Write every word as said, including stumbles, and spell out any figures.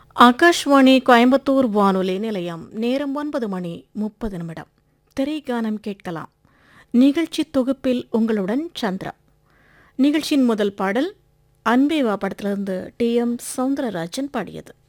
ஆகாஷ்வாணி கோயம்புத்தூர் வானொலி நிலையம். நேரம் ஒன்பது மணி முப்பது நிமிடம். திரைகானம் கேட்கலாம். நிகழ்ச்சி தொகுப்பில் உங்களுடன் சந்திரா. நிகழ்ச்சியின் முதல் பாடல் அன்பேவா படத்திலிருந்து டி எம் சவுந்தரராஜன் பாடியது.